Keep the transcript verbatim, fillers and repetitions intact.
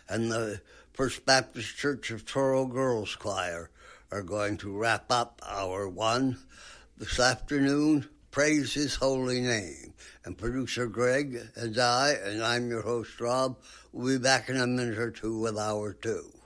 and the First Baptist Church of Toro Girls Choir are going to wrap up our one this afternoon. Praise His holy name. And producer Greg and I, and I'm your host Rob, will be back in a minute or two with hour two.